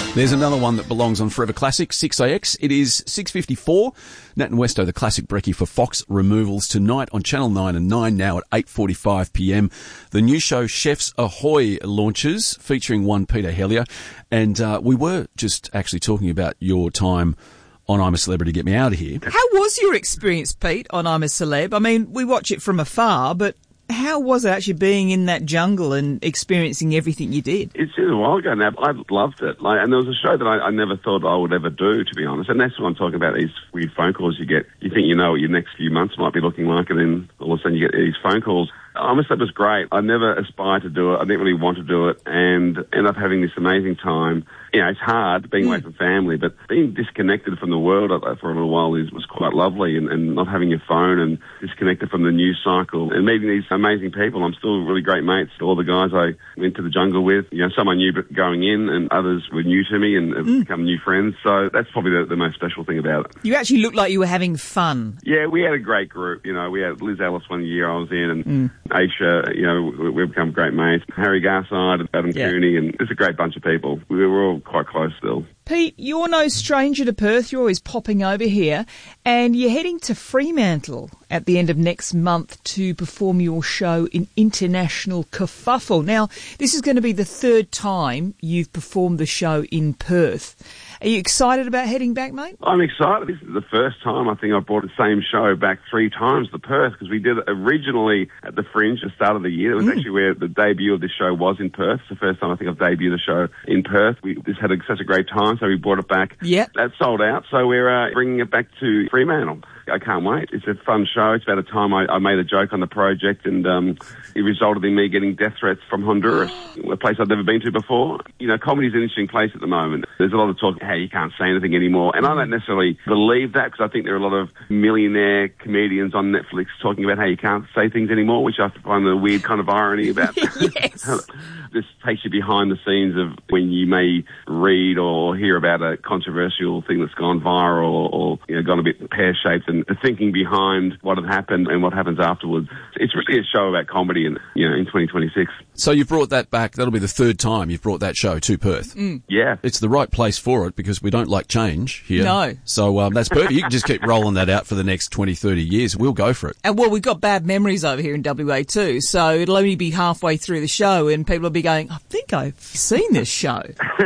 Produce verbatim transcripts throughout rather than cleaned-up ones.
There's another one that belongs on Forever Classic, six A X. It is six fifty-four. Nat and Westo, the classic brekkie for Fox Removals tonight on Channel nine and nine now at eight forty-five p m. The new show Chefs Ahoy launches, featuring one Peter Hellier. And uh, we were just actually talking about your time on I'm a Celebrity, Get Me Out of Here. How was your experience, Pete, on I'm a Celeb? I mean, we watch it from afar, but how was it actually being in that jungle and experiencing everything you did? It's a while ago now. I loved it. Like, and there was a show that I, I never thought I would ever do, to be honest. And that's what I'm talking about, these weird phone calls you get. You think you know what your next few months might be looking like, and then all of a sudden you get these phone calls. Honestly, it was great. I never aspired to do it. I didn't really want to do it, and ended up having this amazing time. You know, it's hard being away from family, but being disconnected from the world for a little while is, was quite lovely, and, and not having your phone and disconnected from the news cycle and meeting these amazing people. I'm still really great mates. All the guys I went to the jungle with, you know, some I knew going in and others were new to me and have mm. become new friends. So that's probably the, the most special thing about it. You actually looked like you were having fun. Yeah, we had a great group. You know, we had Liz Ellis one year I was in, and mm. Aisha, you know, we've become great mates. Harry Garside, Adam yeah. Cooney, and it's a great bunch of people. We were all quite close still. Pete, you're no stranger to Perth. You're always popping over here, and you're heading to Fremantle at the end of next month to perform your show in International Kerfuffle. Now, this is going to be the third time you've performed the show in Perth. Are you excited about heading back, mate? I'm excited. This is the first time I think I've brought the same show back three times to Perth, because we did it originally at the Fringe at the start of the year. It was mm. actually where the debut of this show was in Perth. It's the first time I think I've debuted a show in Perth. We just had a, such a great time, so we brought it back. Yeah. That sold out, so we're uh, bringing it back to Fremantle. I can't wait. It's a fun show. It's about a time I, I made a joke on the project, and um, it resulted in me getting death threats from Honduras, a place I'd never been to before. You know, comedy's an interesting place at the moment. There's a lot of talk, hey, you can't say anything anymore. And I don't necessarily believe that, because I think there are a lot of millionaire comedians on Netflix talking about how you can't say things anymore, which I find a weird kind of irony about. Yes. This takes you behind the scenes of when you may read or hear about a controversial thing that's gone viral or, or you know, gone a bit pear-shaped, and the thinking behind what had happened and what happens afterwards. It's really a show about comedy in, you know, in twenty twenty-six. So you've brought that back. That'll be the third time you've brought that show to Perth. Mm. Yeah. It's the right place for it, because we don't like change here. No. So um, that's perfect. You can just keep rolling that out for the next twenty, thirty years. We'll go for it. And well, we've got bad memories over here in W A too, so it'll only be halfway through the show and people will be going, I think I've seen this show.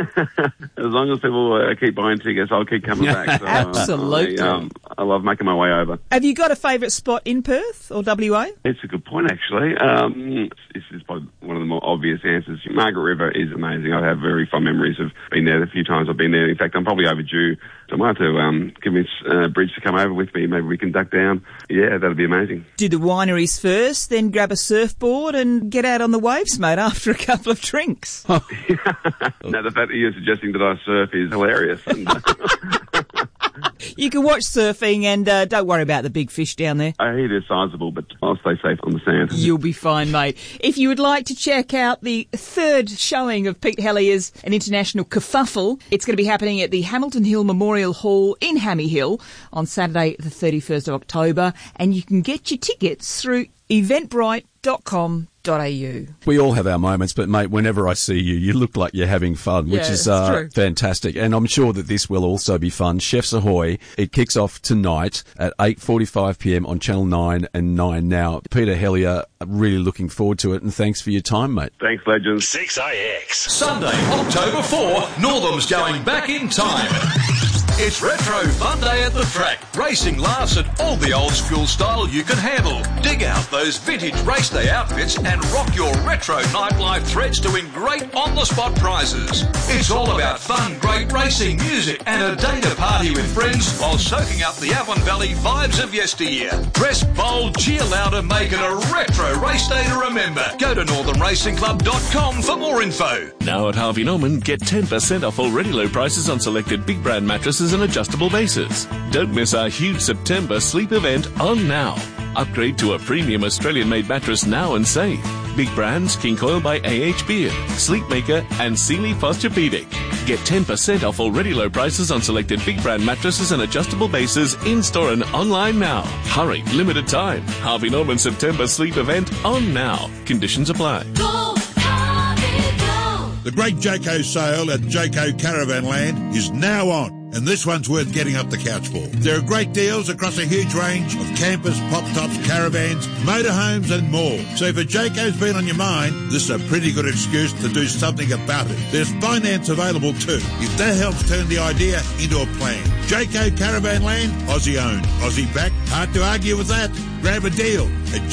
As long as people uh, keep buying tickets, I'll keep coming back. So, Absolutely. Uh, I, um, I love making my way over. Have you got a favourite spot in Perth or W A? It's a good point, actually. Um, this is probably one of the more obvious answers. Margaret River is amazing. I have very fond memories of being there the few times I've been there. In fact, I'm probably overdue. So I might have to um, convince uh, Bridge to come over with me. Maybe we can duck down. Yeah, that'd be amazing. Do the wineries first, then grab a surfboard and get out on the waves, mate, after a couple of drinks. Now, the fact that you're suggesting that I surf is hilarious. And, you can watch surfing and uh, don't worry about the big fish down there. I hear they're sizable, but I'll stay safe on the sand. You'll be fine, mate. If you would like to check out the third showing of Pete Hellier's An International Kerfuffle, it's going to be happening at the Hamilton Hill Memorial Hall in Hammy Hill on Saturday the thirty-first of October, and you can get your tickets through eventbrite dot com dot a u. We all have our moments, but mate, whenever I see you, you look like you're having fun, which yeah, is uh, true. fantastic. And I'm sure that this will also be fun. Chefs Ahoy, it kicks off tonight at eight forty-five p m on Channel nine and nine now. Peter Hellier, really looking forward to it, and thanks for your time, mate. Thanks, legends. six A X. Sunday, October fourth, Northam's going back in time. It's Retro Fun Day at the track. Racing laughs at all the old school style you can handle. Dig out those vintage race day outfits and rock your retro nightlife threads to win great on-the-spot prizes. It's all about fun, great racing, music and a day to party with friends while soaking up the Avon Valley vibes of yesteryear. Dress bold, cheer louder, make it a retro race day to remember. Go to northern racing club dot com for more info. Now at Harvey Norman, get ten percent off already low prices on selected big brand mattresses and adjustable bases. Don't miss our huge September sleep event on now. Upgrade to a premium Australian-made mattress now and save. Big brands, King Coil by A H Beard, Sleepmaker and Sealy Posturepedic. Get ten percent off already low prices on selected big brand mattresses and adjustable bases in-store and online now. Hurry, limited time. Harvey Norman September sleep event on now. Conditions apply. Go, Harvey, go. The great Jayco sale at Jayco Caravan Land is now on, and this one's worth getting up the couch for. There are great deals across a huge range of campers, pop-tops, caravans, motorhomes and more. So if a Jayco's been on your mind, this is a pretty good excuse to do something about it. There's finance available too, if that helps turn the idea into a plan. Jayco Caravan Land, Aussie owned, Aussie backed. Hard to argue with that. Grab a deal at